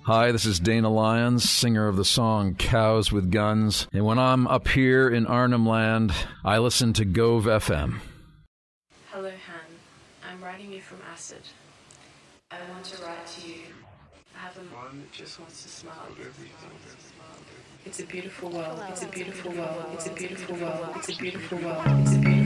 Hi, this is Dana Lyons, singer of the song Cows with Guns. And when I'm up here in Arnhem Land, I listen to Gove FM. Hello, Han. I'm writing you from Acid. I want to write to you. I have a mind that just wants to smile. It's a beautiful world. It's a beautiful world. It's a beautiful world. It's a beautiful world. It's a beautiful